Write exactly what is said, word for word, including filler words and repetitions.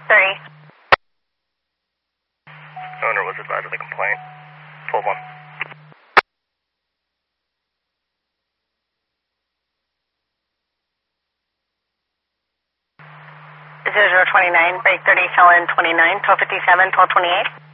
thirty. Owner was advised of the complaint. twelve one. zero zero twenty-nine, break thirty, Felon twenty-nine, twelve fifty-seven, twelve twenty-eight.